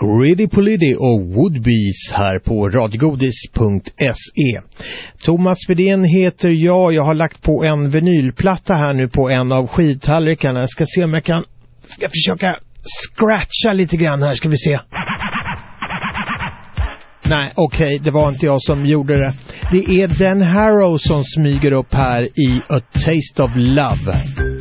Gritty Polity och Woodbees här på radiogodis.se. Thomas Vedén heter jag. Jag har lagt på en vinylplatta här nu på en av skidtallrikarna. Jag ska se om jag ska försöka scratcha lite grann här, ska vi se. Nej, okej, det var inte jag som gjorde det. Det är Dan Harrow som smyger upp här i A Taste of Love.